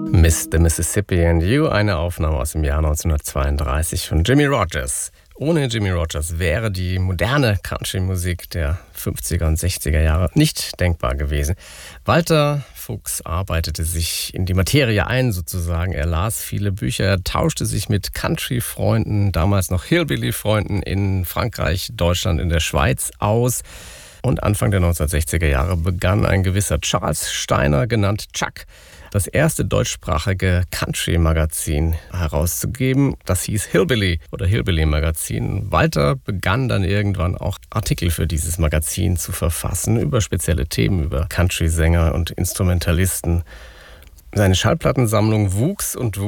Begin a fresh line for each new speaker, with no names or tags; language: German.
Miss the Mississippi and You, eine Aufnahme aus dem Jahr 1932 von Jimmie Rodgers. Ohne Jimmie Rodgers wäre die moderne Country-Musik der 50er und 60er Jahre nicht denkbar gewesen. Walter Fuchs arbeitete sich in die Materie ein sozusagen. Er las viele Bücher, er tauschte sich mit Country-Freunden, damals noch Hillbilly-Freunden in Frankreich, Deutschland, in der Schweiz aus. Und Anfang der 1960er Jahre begann ein gewisser Charles Steiner, genannt Chuck, das erste deutschsprachige Country-Magazin herauszugeben. Das hieß Hillbilly oder Hillbilly-Magazin. Walter begann dann irgendwann auch Artikel für dieses Magazin zu verfassen über spezielle Themen, über Country-Sänger und Instrumentalisten. Seine Schallplattensammlung wuchs und